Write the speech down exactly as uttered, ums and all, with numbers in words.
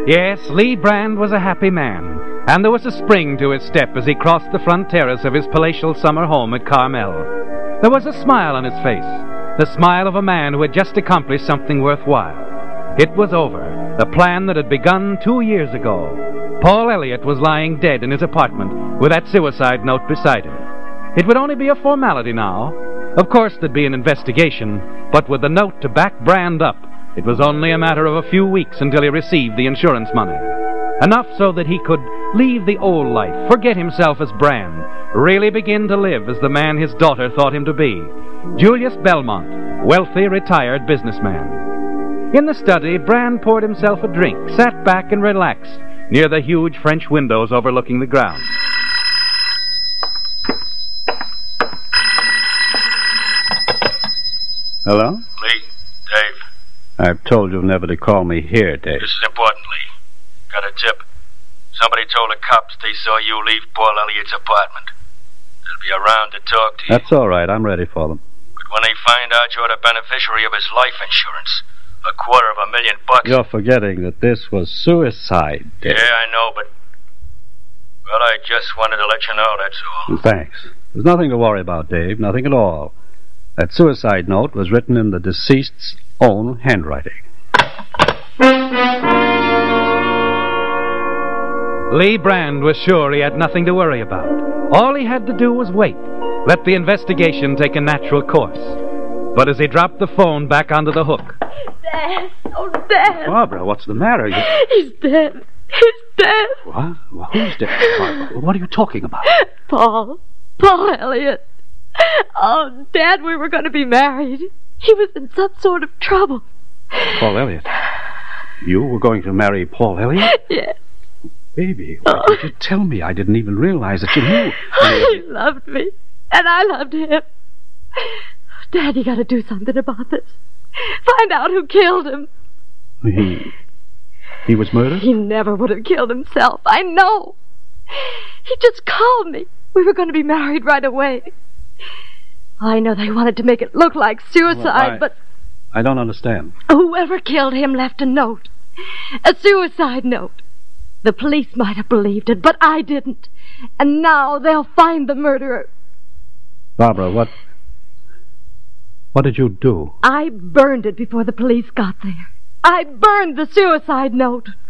Yes, Lee Brand was a happy man, and there was a spring to his step as he crossed the front terrace of his palatial summer home at Carmel. There was a smile on his face, the smile of a man who had just accomplished something worthwhile. It was over, the plan that had begun two years ago. Paul Elliott was lying dead in his apartment with that suicide note beside him. It would only be a formality now. Of course, there'd be an investigation, but with the note to back Brand up, it was only a matter of a few weeks until he received the insurance money. Enough so that he could leave the old life, forget himself as Brand, really begin to live as the man his daughter thought him to be. Julius Belmont, wealthy, retired businessman. In the study, Brand poured himself a drink, sat back and relaxed near the huge French windows overlooking the grounds. Hello? Lee, Dave. I've told you never to call me here, Dave. This is important, Lee. Got a tip. Somebody told the cops they saw you leave Paul Elliott's apartment. They'll be around to talk to you. That's all right. I'm ready for them. But when they find out you're the beneficiary of his life insurance, a quarter of a million bucks... You're forgetting that this was suicide, Dave. Yeah, I know, but... Well, I just wanted to let you know, that's all. Thanks. There's nothing to worry about, Dave. Nothing at all. That suicide note was written in the deceased's own handwriting. Lee Brand was sure he had nothing to worry about. All he had to do was wait, let the investigation take a natural course. But as he dropped the phone back onto the hook... Dad! Oh, Dad! Barbara, what's the matter? You... He's dead. He's dead. What? Well, who's dead, Barbara? What are you talking about? Paul. Paul Elliott. Oh, Dad, we were going to be married. He was in some sort of trouble. Paul Elliott? You were going to marry Paul Elliott? Yes. Baby, why didn't you tell me? I didn't even realize that you knew. He loved me, and I loved him. Dad, you got to do something about this. Find out who killed him. He... He was murdered? He never would have killed himself. I know. He just called me. We were going to be married right away. I know they wanted to make it look like suicide, well, I, but... I don't understand. Whoever killed him left a note. A suicide note. The police might have believed it, but I didn't. And now they'll find the murderer. Barbara, what... What did you do? I burned it before the police got there. I burned the suicide note.